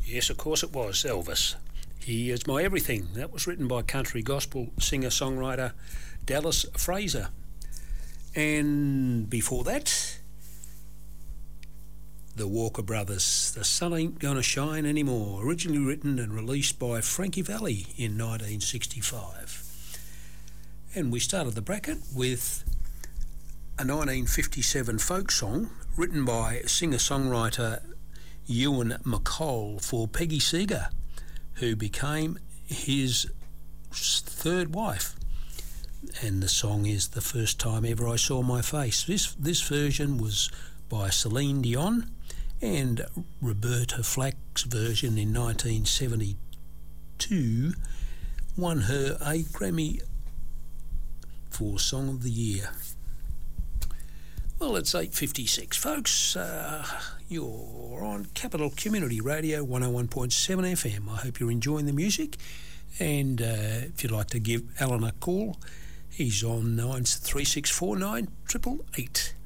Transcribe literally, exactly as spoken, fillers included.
Yes, of course it was, Elvis. He is my everything. That was written by country gospel singer-songwriter Dallas Fraser. And before that, the Walker Brothers, The Sun Ain't Gonna Shine Anymore, originally written and released by Frankie Valli in nineteen sixty-five. And we started the bracket with a nineteen fifty-seven folk song written by singer-songwriter Ewan MacColl for Peggy Seeger, who became his third wife. And the song is The First Time Ever I Saw My Face. This this version was by Celine Dion, and Roberta Flack's version in nineteen seventy-two won her a Grammy for Song of the Year. Well, it's eight fifty-six, folks. Uh, you're on Capital Community Radio one oh one point seven F M. I hope you're enjoying the music. And uh, if you'd like to give Alan a call, he's on nine three six four nine eight eight eight.